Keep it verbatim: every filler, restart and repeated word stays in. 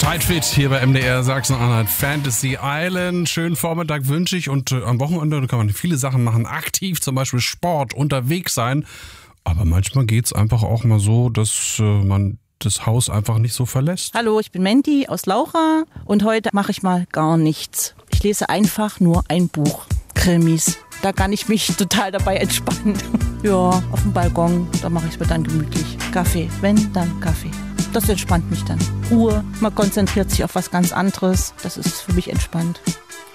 Fight Fit hier bei M D R Sachsen-Anhalt Fantasy Island. Schönen Vormittag wünsche ich und äh, am Wochenende kann man viele Sachen machen. Aktiv, zum Beispiel Sport, unterwegs sein. Aber manchmal geht es einfach auch mal so, dass äh, man das Haus einfach nicht so verlässt. Hallo, ich bin Mandy aus Laucha und heute mache ich mal gar nichts. Ich lese einfach nur ein Buch. Krimis. Da kann ich mich total dabei entspannen. Ja, auf dem Balkon, da mache ich es mir dann gemütlich. Kaffee, wenn, dann Kaffee. Das entspannt mich dann. Ruhe, man konzentriert sich auf was ganz anderes. Das ist für mich entspannt.